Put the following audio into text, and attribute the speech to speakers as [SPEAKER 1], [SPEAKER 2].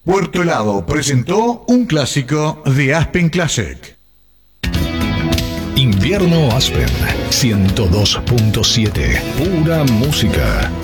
[SPEAKER 1] Puerto Helado presentó un clásico de Aspen Classic.
[SPEAKER 2] Invierno Aspen 102.7. Pura música.